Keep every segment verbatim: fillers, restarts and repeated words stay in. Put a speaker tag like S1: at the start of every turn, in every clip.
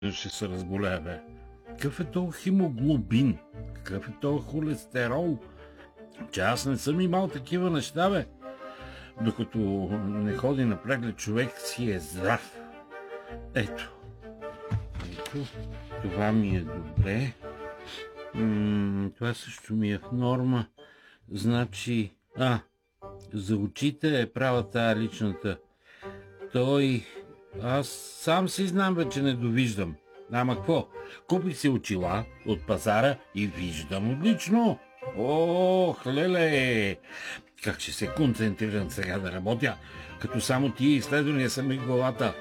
S1: ще се разболее, бе. Какъв е този хемоглобин? Какъв е този холестерол? Че аз не съм имал такива неща, бе. Докато не ходи на преглед, човек си е здрав. Ето. Ето. Това ми е добре. М- това също ми е в норма. Значи... А, за очите е права тая личната. Той... Аз сам си знам, бе, че не довиждам. Ама какво? Купих си очила от пазара и виждам отлично. Ох, леле! Как ще се концентрирам сега да работя, като само тия изследвания са ми в главата.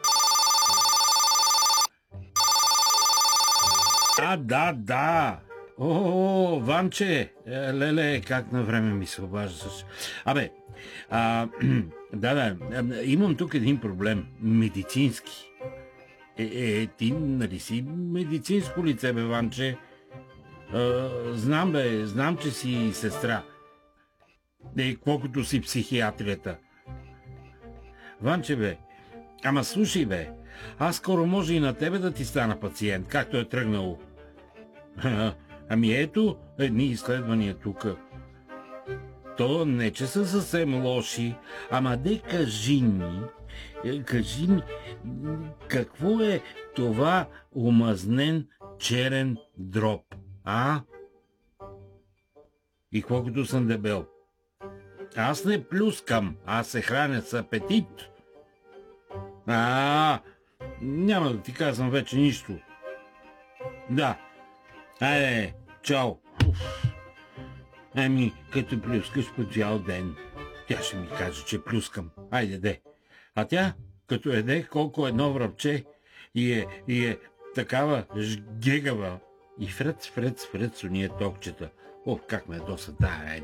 S1: А, да, да! О, Ванче! Леле, как на време ми се обаждаш. Абе, а, да, да, имам тук един проблем. Медицински. Е, е, ти нали си медицинско лице, бе, Ванче? А, знам, бе, знам, че си сестра. Е, колкото си психиатрията. Ванче, бе, ама слушай, бе, аз скоро може и на тебе да ти стана пациент, както е тръгнало. Ами ето едни изследвания тук. То не, че са съвсем лоши, ама де кажи ми, кажи ми, какво е това омазнен черен дроб, а? И колкото съм дебел. Аз не плюскам, аз се храня с апетит. А, няма да ти казвам вече нищо. Да. Айде, чао. Ами, като плюскаш по цял ден, тя ще ми каже, че плюскам. Айде, де. А тя, като еде колко едно връбче и е, и е такава жгегава. И фрец, фрец, фрец, уния токчета. О, как ме доса, да, е.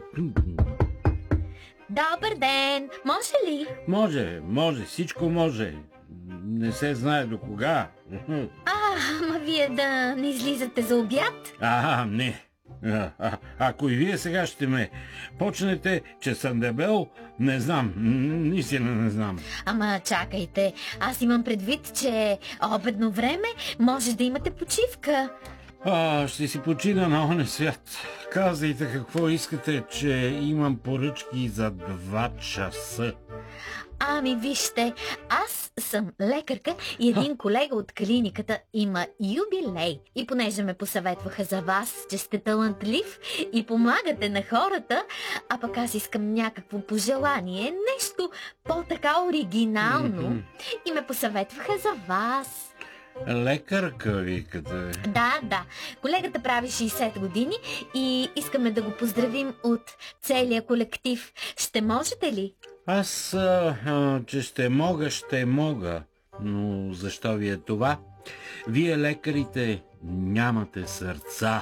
S2: Добър ден! Може ли?
S1: Може, може, всичко може. Не се знае до кога.
S2: А, ама вие да не излизате за обяд?
S1: А, не. А, а, ако и вие сега ще ме почнете, че съм дебел, не знам, наистина не знам.
S2: Ама чакайте, аз имам предвид, че обедно време може да имате почивка.
S1: А, ще си почина на оня свят. Казайте какво искате, че имам поръчки за два часа.
S2: Ами вижте, аз съм лекарка и един колега от клиниката има юбилей. И понеже ме посъветваха за вас, че сте талантлив и помагате на хората, а пък аз искам някакво пожелание, нещо по-така оригинално, и ме посъветваха за вас.
S1: Лекарка, викате?
S2: Да, да. Колегата прави шейсет години и искаме да го поздравим от целия колектив. Ще можете ли?
S1: Аз, а, а, че ще мога, ще мога. Но защо ви е това? Вие, лекарите, нямате сърца.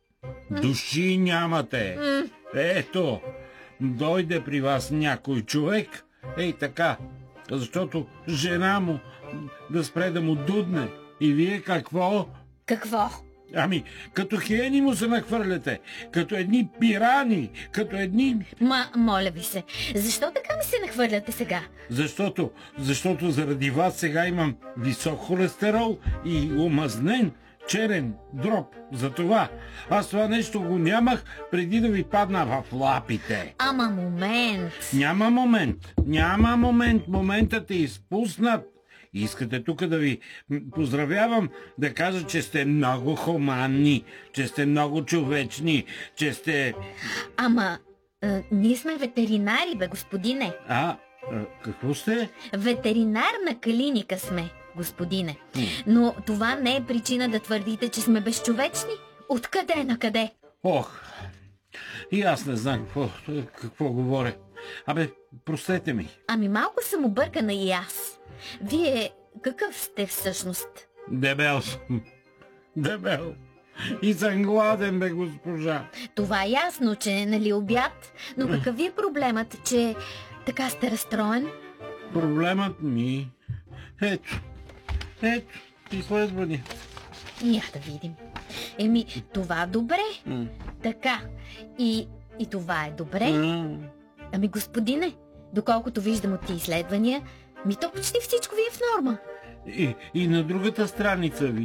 S1: Души нямате. Ето, дойде при вас някой човек, ей така, защото жена му да спре да му дудне. И вие какво?
S2: Какво?
S1: Ами, като хиени му се нахвърляте, като едни пирани, като едни...
S2: Ма, моля ви се, защо така ми се нахвърляте сега?
S1: Защото, защото заради вас сега имам висок холестерол и омазнен черен дроб. Затова аз това нещо го нямах преди да ви падна в лапите.
S2: Ама момент.
S1: Няма момент, няма момент, моментът е изпуснат. Искате тук да ви поздравявам, да кажа, че сте много хуманни, че сте много човечни, че сте...
S2: Ама, а, ние сме ветеринари, бе, господине.
S1: А, а какво сте?
S2: Ветеринарна клиника сме, господине. Но това не е причина да твърдите, че сме безчовечни. Откъде на къде?
S1: Ох, и аз не знам какво, какво говоря. Абе, простете ми.
S2: Ами малко съм объркана и аз. Вие какъв сте всъщност?
S1: Дебел съм. Дебел. И съм гладен, бе, госпожа.
S2: Това е ясно, че нали обяд, но какъв е проблемът, че така сте разстроен?
S1: Проблемът ми... Ето, ето, изследвания.
S2: Я да видим. Еми, това добре.
S1: М.
S2: Така, и, и това е добре.
S1: М.
S2: Ами, господине, доколкото виждам от тия изследвания, ми то почти всичко ви е в норма.
S1: И, и на другата страница ви